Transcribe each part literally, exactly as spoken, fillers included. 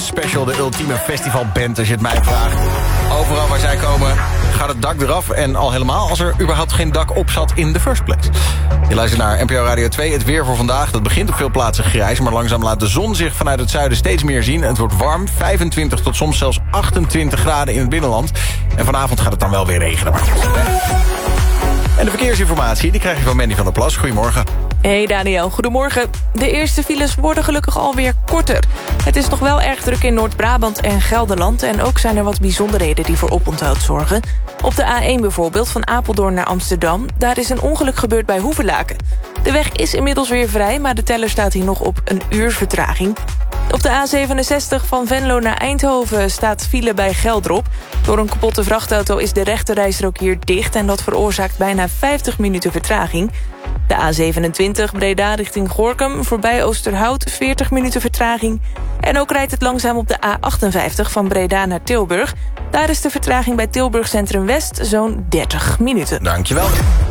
Special, de ultieme festivalband als je het mij vraagt. Overal waar zij komen gaat het dak eraf. En al helemaal als er überhaupt geen dak op zat in the first place. Je luistert naar N P O Radio twee. Het weer voor vandaag, dat begint op veel plaatsen grijs. Maar langzaam laat de zon zich vanuit het zuiden steeds meer zien. Het wordt warm, vijfentwintig tot soms zelfs achtentwintig graden in het binnenland. En vanavond gaat het dan wel weer regenen. Maar en de verkeersinformatie, die krijg je van Mandy van der Plas. Goedemorgen. Hey Daniel, goedemorgen. De eerste files worden gelukkig alweer korter. Het is nog wel erg druk in Noord-Brabant en Gelderland... en ook zijn er wat bijzonderheden die voor oponthoud zorgen. Op de A één bijvoorbeeld, van Apeldoorn naar Amsterdam... daar is een ongeluk gebeurd bij Hoevelaken. De weg is inmiddels weer vrij, maar de teller staat hier nog op een uur vertraging. Op de A zevenenzestig van Venlo naar Eindhoven staat file bij Geldrop. Door een kapotte vrachtauto is de rechterrijstrook hier dicht... en dat veroorzaakt bijna vijftig minuten vertraging. De A zevenentwintig Breda richting Gorinchem, voorbij Oosterhout, veertig minuten vertraging. En ook rijdt het langzaam op de A achtenvijftig van Breda naar Tilburg. Daar is de vertraging bij Tilburg Centrum West zo'n dertig minuten. Dankjewel.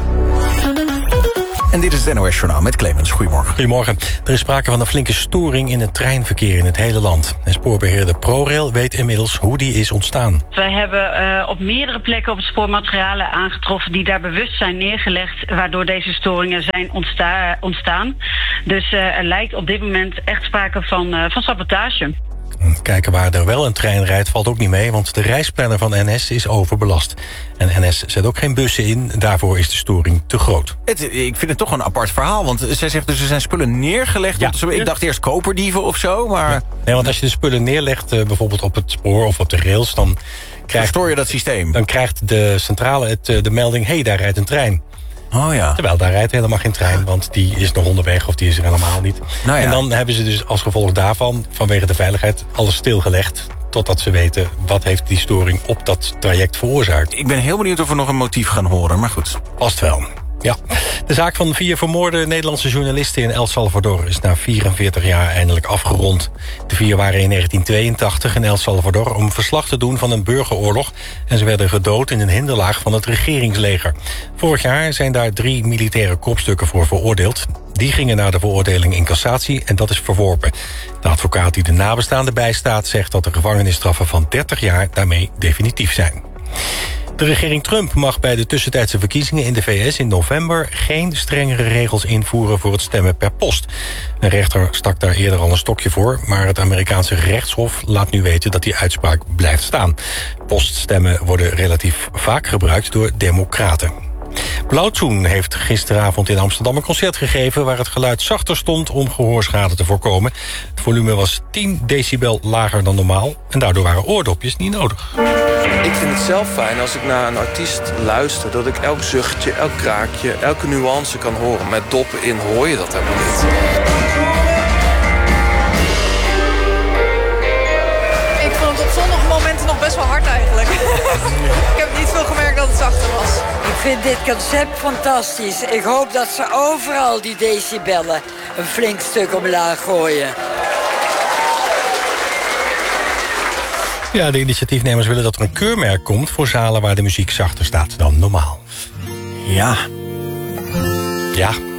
En dit is het N O S Journaal met Clemens. Goedemorgen. Goedemorgen. Er is sprake van een flinke storing in het treinverkeer in het hele land. En spoorbeheerder ProRail weet inmiddels hoe die is ontstaan. Wij hebben uh, op meerdere plekken op het spoor materialen aangetroffen... die daar bewust zijn neergelegd... waardoor deze storingen zijn ontsta- ontstaan. Dus uh, er lijkt op dit moment echt sprake van, uh, van sabotage. Kijken waar er wel een trein rijdt valt ook niet mee... want de reisplanner van N S is overbelast. En N S zet ook geen bussen in, daarvoor is de storing te groot. Het, ik vind het toch een apart verhaal, want zij zegt dus er zijn spullen neergelegd. Ja. Op de, ik dacht eerst koperdieven of zo, maar... Ja. Nee, want als je de spullen neerlegt, uh, bijvoorbeeld op het spoor of op de rails... dan krijgt, verstoor je dat systeem. Dan krijgt de centrale het, uh, de melding, hé, hey, daar rijdt een trein. Oh ja. Terwijl daar rijdt helemaal geen trein, want die is nog onderweg of die is er helemaal niet. Nou ja. En dan hebben ze dus als gevolg daarvan, vanwege de veiligheid, alles stilgelegd. Totdat ze weten wat heeft die storing op dat traject veroorzaakt. Ik ben heel benieuwd of we nog een motief gaan horen, maar goed. Past wel. Ja. De zaak van vier vermoorde Nederlandse journalisten in El Salvador is na vierenveertig jaar eindelijk afgerond. De vier waren in negentien tweeëntachtig in El Salvador om verslag te doen van een burgeroorlog en ze werden gedood in een hinderlaag van het regeringsleger. Vorig jaar zijn daar drie militaire kopstukken voor veroordeeld. Die gingen naar de veroordeling in cassatie en dat is verworpen. De advocaat die de nabestaanden bijstaat zegt dat de gevangenisstraffen van dertig jaar daarmee definitief zijn. De regering Trump mag bij de tussentijdse verkiezingen in de V S in november geen strengere regels invoeren voor het stemmen per post. Een rechter stak daar eerder al een stokje voor, maar het Amerikaanse rechtshof laat nu weten dat die uitspraak blijft staan. Poststemmen worden relatief vaak gebruikt door democraten. Blauwtsoen heeft gisteravond in Amsterdam een concert gegeven waar het geluid zachter stond om gehoorschade te voorkomen. Het volume was tien decibel lager dan normaal en daardoor waren oordopjes niet nodig. Ik vind het zelf fijn als ik naar een artiest luister, dat ik elk zuchtje, elk kraakje, elke nuance kan horen. Met doppen in hoor je dat helemaal niet. Ik vond het op sommige momenten nog best wel hard eigenlijk. Ik heb niet veel gemerkt dat het zachter was. Ik vind dit concept fantastisch. Ik hoop dat ze overal die decibellen een flink stuk omlaag gooien. Ja, de initiatiefnemers willen dat er een keurmerk komt voor zalen waar de muziek zachter staat dan normaal. Ja. Ja.